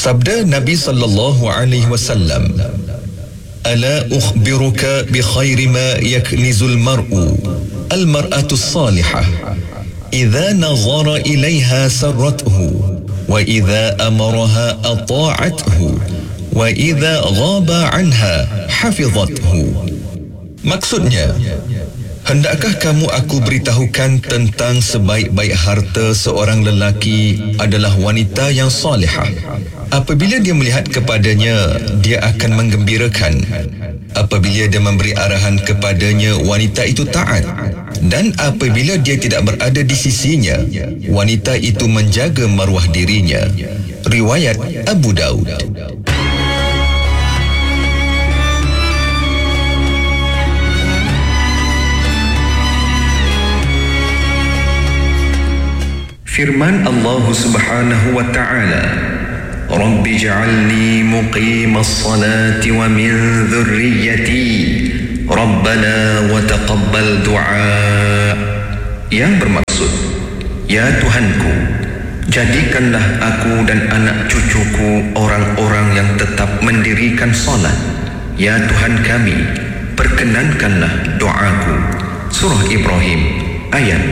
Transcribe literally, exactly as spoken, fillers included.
Sabda Nabi sallallahu alaihi wasallam, "Ala ukhbiruka bi khairi ma yaknizul mar'u al-mar'atu as-salihah idza nazara ilaiha sarrathu wa idza amaraha ata'athu wa idza ghaba anha hafizathu." Maksudnya, hendakkah kamu aku beritahukan tentang sebaik-baik harta seorang lelaki adalah wanita yang salihah. Apabila dia melihat kepadanya, dia akan menggembirakan. Apabila dia memberi arahan kepadanya, wanita itu taat. Dan apabila dia tidak berada di sisinya, wanita itu menjaga maruah dirinya. Riwayat Abu Daud. Firman Allah Subhanahu wa taala, "Rabbi ij'alni muqimas salati wa min dhurriyyati Rabbana wa taqabbal du'a." Yang bermaksud, ya Tuhanku, jadikanlah aku dan anak cucuku orang-orang yang tetap mendirikan salat. Ya Tuhan kami, perkenankanlah doaku. Surah Ibrahim ayat